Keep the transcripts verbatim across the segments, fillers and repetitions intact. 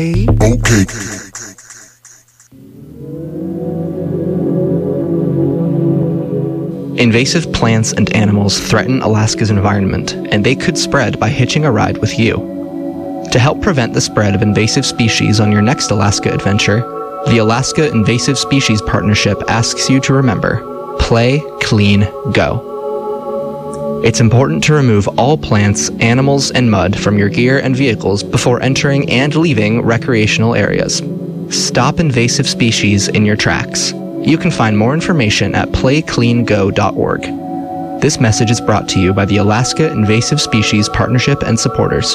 Okay. Invasive plants and animals threaten Alaska's environment, and they could spread by hitching a ride with you. To help prevent the spread of invasive species on your next Alaska adventure, the Alaska Invasive Species Partnership asks you to remember, play, clean, go. It's important to remove all plants, animals, and mud from your gear and vehicles before entering and leaving recreational areas. Stop invasive species in your tracks. You can find more information at play clean go dot org. This message is brought to you by the Alaska Invasive Species Partnership and supporters.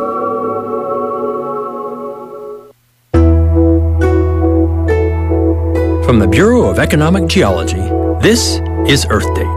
From the Bureau of Economic Geology, this is Earth Date.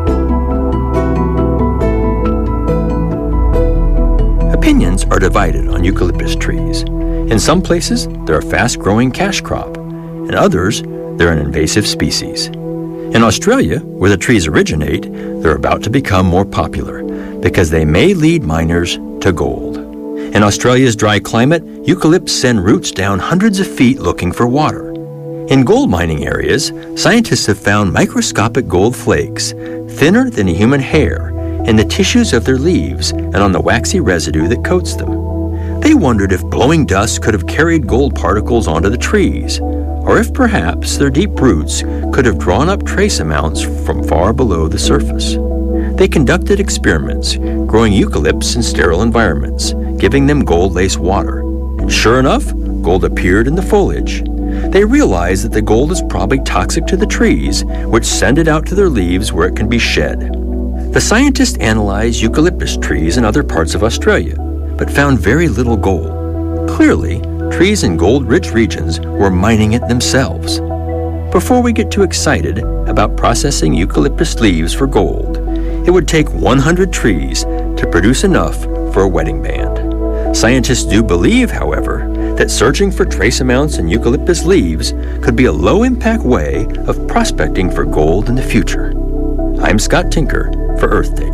Opinions are divided on eucalyptus trees. In some places, they're a fast-growing cash crop. In others, they're an invasive species. In Australia, where the trees originate, they're about to become more popular because they may lead miners to gold. In Australia's dry climate, eucalypts send roots down hundreds of feet looking for water. In gold mining areas, scientists have found microscopic gold flakes, thinner than a human hair, in the tissues of their leaves and on the waxy residue that coats them. They wondered if blowing dust could have carried gold particles onto the trees, or if perhaps their deep roots could have drawn up trace amounts from far below the surface. They conducted experiments, growing eucalypts in sterile environments, giving them gold-laced water. And sure enough, gold appeared in the foliage. They realized that the gold is probably toxic to the trees, which send it out to their leaves where it can be shed. The scientists analyzed eucalyptus trees in other parts of Australia, but found very little gold. Clearly, trees in gold-rich regions were mining it themselves. Before we get too excited about processing eucalyptus leaves for gold, it would take one hundred trees to produce enough for a wedding band. Scientists do believe, however, that searching for trace amounts in eucalyptus leaves could be a low-impact way of prospecting for gold in the future. I'm Scott Tinker for Earth Date.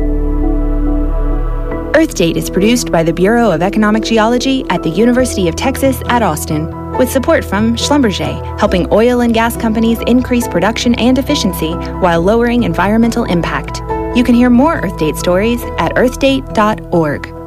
Earth Date is produced by the Bureau of Economic Geology at the University of Texas at Austin, with support from Schlumberger, helping oil and gas companies increase production and efficiency while lowering environmental impact. You can hear more Earth Date stories at earth date dot org.